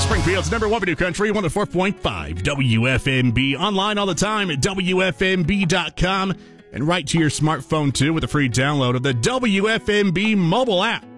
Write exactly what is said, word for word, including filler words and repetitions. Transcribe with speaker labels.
Speaker 1: Springfield's number one for New Country, one oh four point five W F M B. Online all the time at W F M B dot com and right to your smartphone, too, with a free download of the W F M B mobile app.